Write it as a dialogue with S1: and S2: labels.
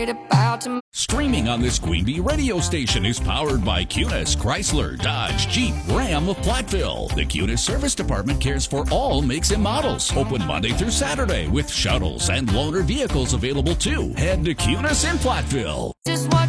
S1: worried about tomorrow.
S2: Streaming on this Queen Bee radio station is powered by Cunis, Chrysler, Dodge, Jeep, Ram of Platteville. The Cunis Service Department cares for all makes and models. Open Monday through Saturday with shuttles and loaner vehicles available too. Head to Cunis in Platteville.
S1: Just one